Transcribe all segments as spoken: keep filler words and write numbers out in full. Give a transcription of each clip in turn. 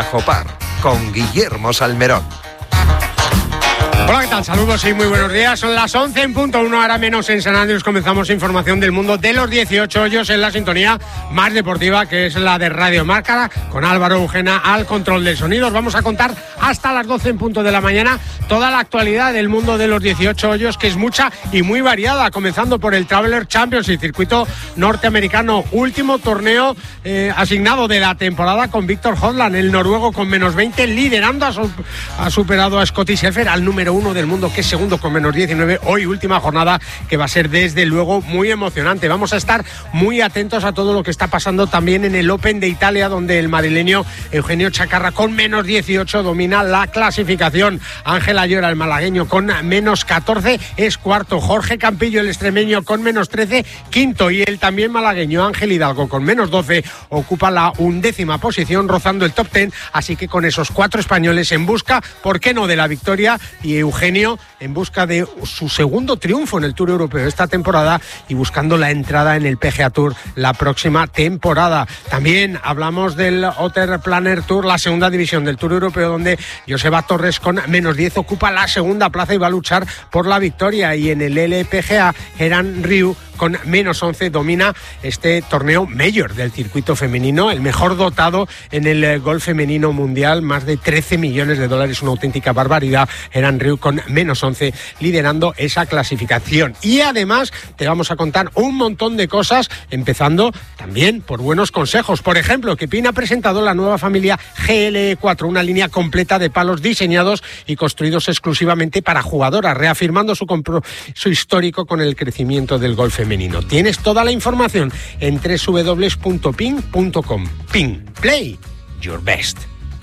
Bajo Par, con Guillermo Salmerón. Hola, ¿qué tal? Saludos y muy buenos días. Son las once en punto, una hora menos en San Andrés. Comenzamos información del mundo de los dieciocho hoyos en la sintonía más deportiva, que es la de Radio Marca, con Álvaro Eugena al control del sonido. Os vamos a contar hasta las doce en punto de la mañana toda la actualidad del mundo de los dieciocho hoyos, que es mucha y muy variada, comenzando por el Traveller Championship, circuito norteamericano, último torneo eh, asignado de la temporada, con Viktor Hovland, el noruego, con menos veinte, liderando. Ha, su- ha superado a Scottie Scheffler, al número uno del mundo, que es segundo con menos diecinueve. Hoy última jornada, que va a ser desde luego muy emocionante. Vamos a estar muy atentos a todo lo que está pasando también en el Open de Italia, donde el madrileño Eugenio Chacarra, con menos dieciocho, domina la clasificación. Ángel Ayora, el malagueño, con menos catorce, es cuarto. Jorge Campillo, el extremeño, con menos trece, quinto. Y el también malagueño Ángel Hidalgo, con menos doce, ocupa la undécima posición, rozando el top ten. Así que con esos cuatro españoles en busca, ¿por qué no?, de la victoria, y Eugenio en busca de su segundo triunfo en el Tour Europeo esta temporada y buscando la entrada en el P G A Tour la próxima temporada. También hablamos del Otter Planner Tour, la segunda división del Tour Europeo, donde Joseba Torres, con menos diez, ocupa la segunda plaza y va a luchar por la victoria. Y en el L P G A, Geran Riu, con menos once, domina este torneo mayor del circuito femenino, el mejor dotado en el golf femenino mundial, más de trece millones de dólares, una auténtica barbaridad. Geran Riu, con menos once, liderando esa clasificación. Y además te vamos a contar un montón de cosas, empezando también por buenos consejos. Por ejemplo, que Pin ha presentado la nueva familia G L E cuatro, una línea completa de palos diseñados y construidos exclusivamente para jugadoras, reafirmando su compromiso histórico con el crecimiento del golf femenino. Tienes toda la información en doble u doble u doble u punto pin punto com. Pin, play your best.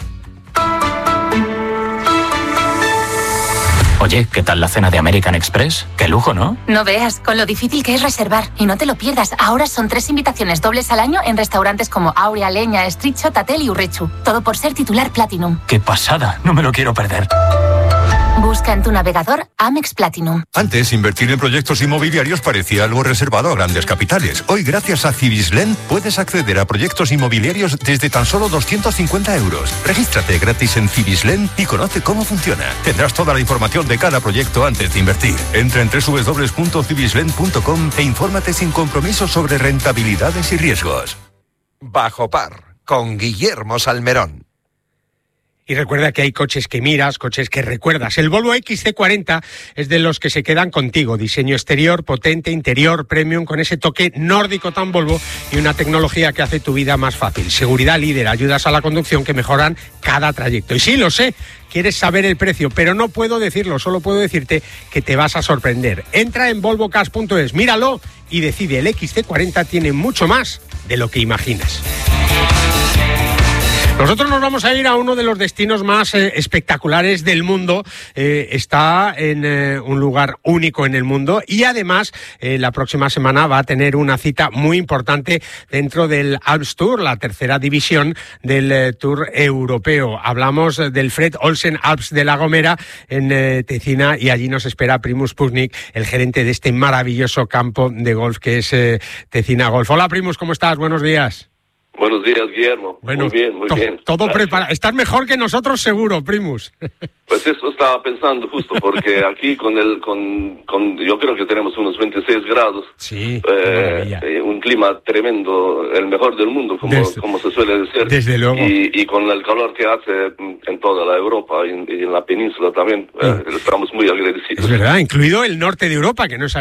Oye, ¿qué tal la cena de American Express? ¡Qué lujo!, ¿no? No veas, con lo difícil que es reservar. Y no te lo pierdas, ahora son tres invitaciones dobles al año en restaurantes como Aurea, Leña, Street Shot, Tatel y Urrechu. Todo por ser titular Platinum. ¡Qué pasada! No me lo quiero perder. Busca en tu navegador Amex Platinum. Antes, invertir en proyectos inmobiliarios parecía algo reservado a grandes capitales. Hoy, gracias a Cibislen, puedes acceder a proyectos inmobiliarios desde tan solo doscientos cincuenta euros. Regístrate gratis en Cibislen y conoce cómo funciona. Tendrás toda la información de cada proyecto antes de invertir. Entra en doble u doble u doble u punto cibislen punto com e infórmate sin compromiso sobre rentabilidades y riesgos. Bajo Par, con Guillermo Salmerón. Y recuerda que hay coches que miras, coches que recuerdas. El Volvo X C cuarenta es de los que se quedan contigo. Diseño exterior, potente, interior, premium, con ese toque nórdico tan Volvo y una tecnología que hace tu vida más fácil. Seguridad líder, ayudas a la conducción que mejoran cada trayecto. Y sí, lo sé, quieres saber el precio, pero no puedo decirlo, solo puedo decirte que te vas a sorprender. Entra en volvo cars punto es, míralo y decide. El X C cuarenta tiene mucho más de lo que imaginas. Nosotros nos vamos a ir a uno de los destinos más eh, espectaculares del mundo. Eh, está en eh, un lugar único en el mundo y además eh, la próxima semana va a tener una cita muy importante dentro del Alps Tour, la tercera división del eh, Tour Europeo. Hablamos del Fred Olsen Alps de La Gomera en eh, Tecina, y allí nos espera Primus Pušnik, el gerente de este maravilloso campo de golf que es eh, Tecina Golf. Hola Primus, ¿cómo estás? Buenos días. Buenos días, Guillermo. Bueno, muy bien, muy to- bien. Todo preparado. Estás mejor que nosotros, seguro, Primus. Pues eso estaba pensando justo, porque aquí con el, con, con, yo creo que tenemos unos veintiséis grados. Sí, eh, eh, un clima tremendo, el mejor del mundo, como, desde, como se suele decir. Desde luego. Y, y con el calor que hace en toda la Europa y en, y en la península también, eh, estamos muy agradecidos. Es verdad, incluido el norte de Europa, que no es